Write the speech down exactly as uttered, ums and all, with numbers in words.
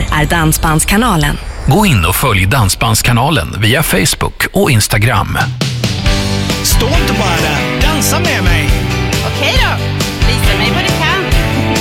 är Dansbandskanalen. Gå in och följ Dansbandskanalen via Facebook och Instagram. Stå inte bara där, dansa med mig.